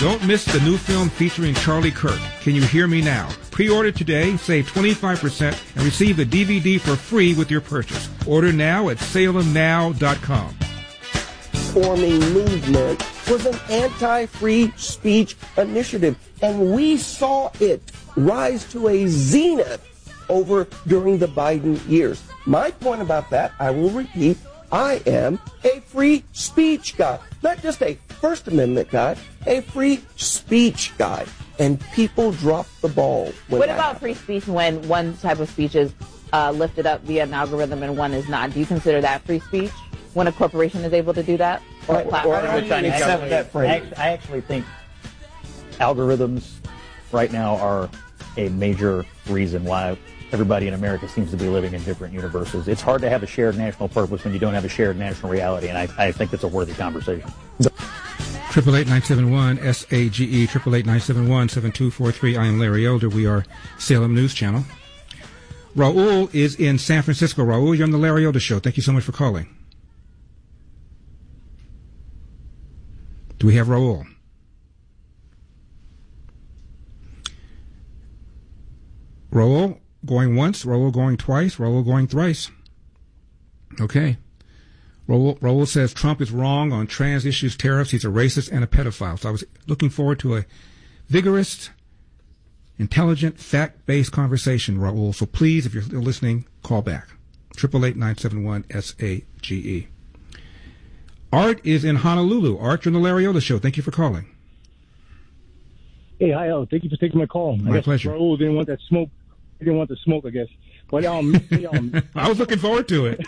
Don't miss the new film featuring Charlie Kirk, Can You Hear Me Now? Pre-order today, save 25%, and receive the DVD for free with your purchase. Order now at salemnow.com. Forming movement was an anti-free speech initiative, and we saw it rise to a zenith during the Biden years. My point about that, I will repeat, I am a free speech guy. Not just a First Amendment guy, a free speech guy. And people drop the ball. What about free speech when one type of speech is lifted up via an algorithm and one is not? Do you consider that free speech when a corporation is able to do that? Or a platform? I actually think algorithms right now are a major reason why everybody in America seems to be living in different universes. It's hard to have a shared national purpose when you don't have a shared national reality, and I think it's a worthy conversation. 888-971-SAGE, 888-971-7243. I am Larry Elder. We are Salem News Channel. Raul is in San Francisco. Raul, you're on the Larry Elder Show. Thank you so much for calling. Do we have Raul? Raul going once, Raul going twice, Raul going thrice. Okay. Raul says Trump is wrong on trans issues, tariffs. He's a racist and a pedophile. So I was looking forward to a vigorous, intelligent, fact-based conversation, Raul. So please, if you're still listening, call back. 888-971-SAGE. Art is in Honolulu. Art, you're on the Larry Elder Show. Thank you for calling. Hey, hi, thank you for taking my call. My pleasure. Raul didn't want that smoke. He didn't want the smoke, I guess. But I was looking forward to it.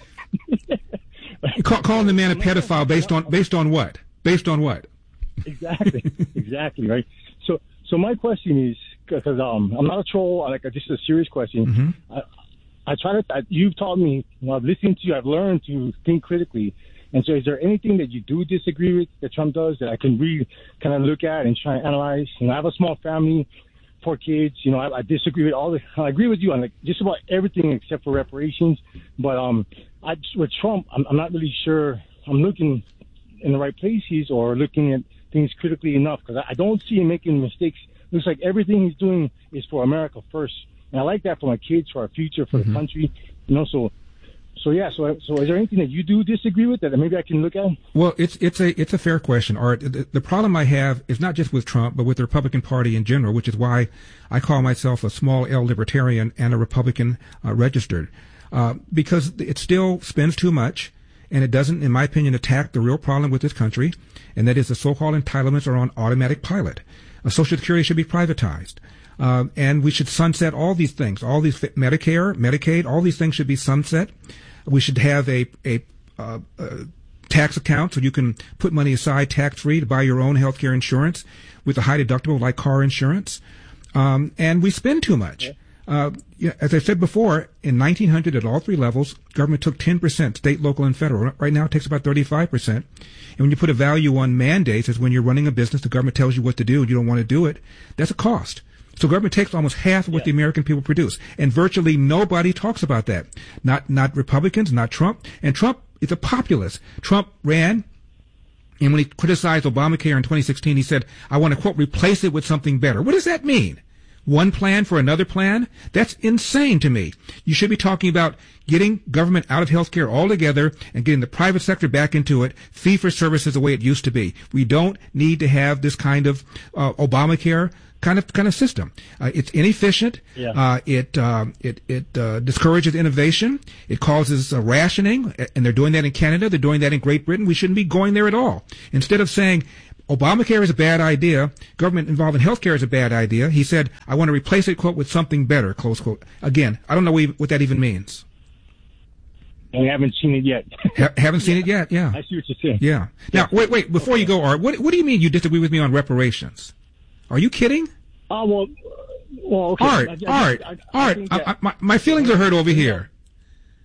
Calling the man a pedophile based on what? Based on what? Exactly, right. So my question is, because I'm not a troll, just a serious question. Mm-hmm. You've taught me, while listening to you, I've learned to think critically. And so is there anything that you do disagree with that Trump does that I can really kind of look at and try and analyze? I have a small family, 4 kids. I disagree with I agree with you on just about everything except for reparations. But with Trump, I'm not really sure I'm looking in the right places or looking at things critically enough, because I don't see him making mistakes. It looks like everything he's doing is for America first. And I like that for my kids, for our future, for the country. So is there anything that you do disagree with that maybe I can look at? Well, it's a fair question, Art. The problem I have is not just with Trump, but with the Republican Party in general, which is why I call myself a small L libertarian and a Republican registered, because it still spends too much, and it doesn't, in my opinion, attack the real problem with this country, and that is the so-called entitlements are on automatic pilot. Social Security should be privatized. And we should sunset all these things, all these Medicare, Medicaid, all these things should be sunset. We should have a tax account so you can put money aside tax-free to buy your own health care insurance with a high deductible like car insurance. And we spend too much. As I said before, in 1900 at all 3 levels, government took 10%, state, local, and federal. Right now it takes about 35%. And when you put a value on mandates, as when you're running a business, the government tells you what to do and you don't want to do it, that's a cost. So government takes almost half of what the American people produce. And virtually nobody talks about that. Not Republicans, not Trump. And Trump is a populist. Trump ran, and when he criticized Obamacare in 2016, he said, I want to, quote, replace it with something better. What does that mean? One plan for another plan? That's insane to me. You should be talking about getting government out of healthcare altogether and getting the private sector back into it. Fee for service is the way it used to be. We don't need to have this kind of Obamacare kind of system. It's inefficient. Yeah. It discourages innovation. It causes rationing, and they're doing that in Canada. They're doing that in Great Britain. We shouldn't be going there at all. Instead of saying Obamacare is a bad idea, government involved in healthcare is a bad idea, he said, I want to replace it, quote, with something better, close quote. Again, I don't know what that even means. And we haven't seen it yet. Haven't seen it yet, yeah. I see what you're saying. Yeah. Now, wait, before you go, Art, what do you mean you disagree with me on reparations? Are you kidding? Well, okay. Art, my feelings are hurt over here.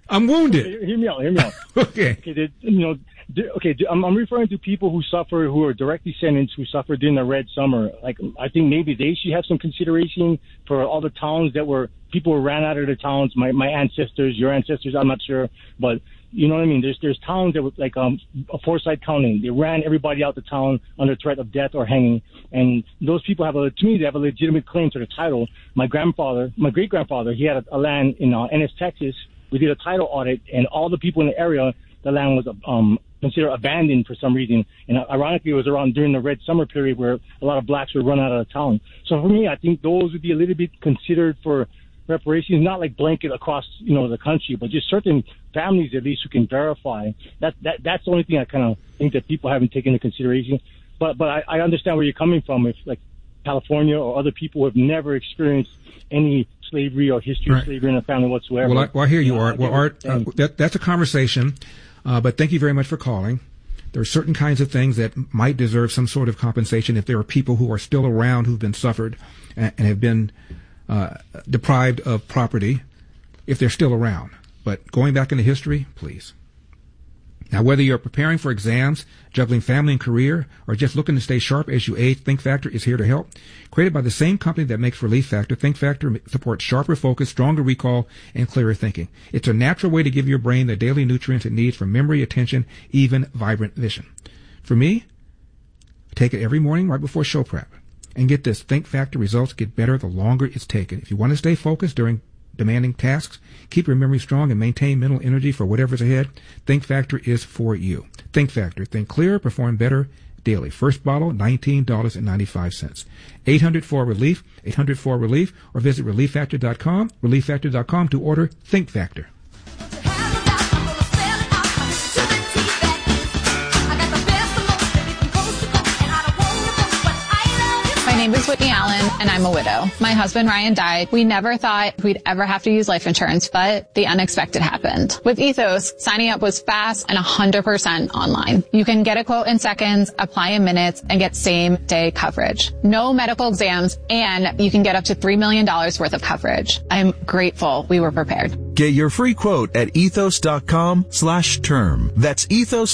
I'm wounded. Hear me out. Okay. I'm referring to people who are direct descendants who suffered during the Red Summer. Like, I think maybe they should have some consideration for all the towns people ran out of the towns. My ancestors, your ancestors, I'm not sure, but you know what I mean? There's towns that were like, Forsyth County. They ran everybody out the town under threat of death or hanging. And those people they have a legitimate claim to the title. My great-grandfather, he had a land in Ennis, Texas. We did a title audit, and all the people in the area, the land was considered abandoned for some reason. And ironically, it was around during the Red Summer period where a lot of blacks would run out of the town. So for me, I think those would be a little bit considered for reparations, not like blanket across, the country, but just certain families at least who can verify. That's the only thing I kind of think that people haven't taken into consideration. But I understand where you're coming from. If like California or other people who have never experienced any slavery or history of slavery in a family whatsoever. Well, I hear you, Art. Well, Art, that's a conversation. But thank you very much for calling. There are certain kinds of things that might deserve some sort of compensation if there are people who are still around who've been suffered and have been deprived of property, if they're still around. But going back into history, please. Now, whether you're preparing for exams, juggling family and career, or just looking to stay sharp as you age, Think Factor is here to help. Created by the same company that makes Relief Factor, Think Factor supports sharper focus, stronger recall, and clearer thinking. It's a natural way to give your brain the daily nutrients it needs for memory, attention, even vibrant vision. For me, I take it every morning right before show prep. And get this, Think Factor results get better the longer it's taken. If you want to stay focused during demanding tasks, keep your memory strong, and maintain mental energy for whatever's ahead, Think Factor is for you. Think Factor. Think clearer, perform better daily. First bottle, $19.95. 800-4-RELIEF, 800-4-RELIEF, or visit relieffactor.com to order Think Factor. My name is Whitney Allen, and I'm a widow. My husband, Ryan, died. We never thought we'd ever have to use life insurance, but the unexpected happened. With Ethos, signing up was fast and 100% online. You can get a quote in seconds, apply in minutes, and get same-day coverage. No medical exams, and you can get up to $3 million worth of coverage. I'm grateful we were prepared. Get your free quote at ethos.com/term. That's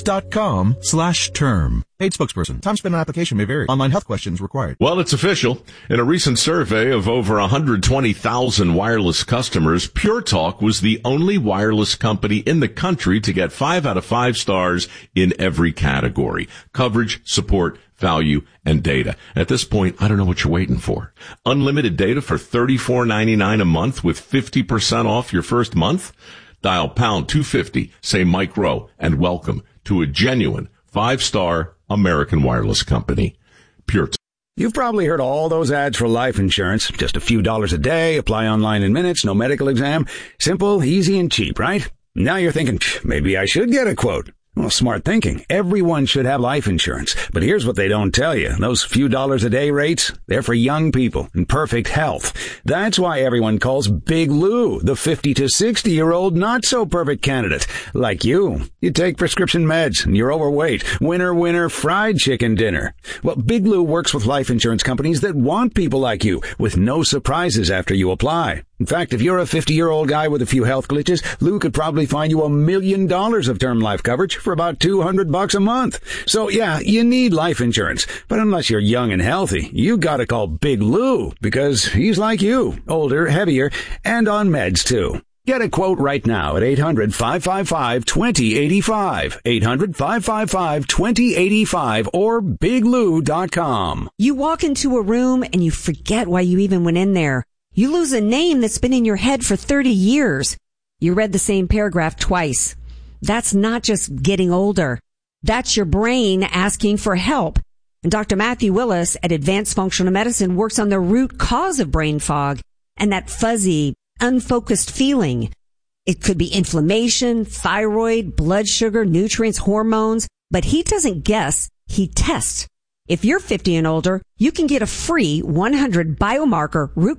ethos.com/term. Paid spokesperson. Time spent on application may vary. Online health questions required. Well, it's official. In a recent survey of over 120,000 wireless customers, Pure Talk was the only wireless company in the country to get 5 out of 5 stars in every category: coverage, support, value, and data. At this point, I don't know what you're waiting for. Unlimited data for $34.99 a month with 50% off your first month? Dial pound 250, say Mike Rowe, and welcome to a genuine 5-star American wireless company. Pure Talk. You've probably heard all those ads for life insurance. Just a few dollars a day, apply online in minutes, no medical exam. Simple, easy, and cheap, right? Now you're thinking, maybe I should get a quote. Well, smart thinking. Everyone should have life insurance. But here's what they don't tell you. Those few dollars a day rates, they're for young people in perfect health. That's why everyone calls Big Lou the 50 to 60-year-old not-so-perfect candidate. Like you. You take prescription meds and you're overweight. Winner, fried chicken dinner. Well, Big Lou works with life insurance companies that want people like you with no surprises after you apply. In fact, if you're a 50-year-old guy with a few health glitches, Lou could probably find you $1 million of term life coverage for about $200 a month. So yeah, you need life insurance. But unless you're young and healthy, you gotta call Big Lou because he's like you, older, heavier, and on meds too. Get a quote right now at 800-555-2085, 800-555-2085, or biglou.com. You walk into a room and you forget why you even went in there. You lose a name that's been in your head for 30 years. You read the same paragraph twice. That's not just getting older. That's your brain asking for help. And Dr. Matthew Willis at Advanced Functional Medicine works on the root cause of brain fog and that fuzzy, unfocused feeling. It could be inflammation, thyroid, blood sugar, nutrients, hormones, but he doesn't guess, he tests. If you're 50 and older, you can get a free 100 biomarker root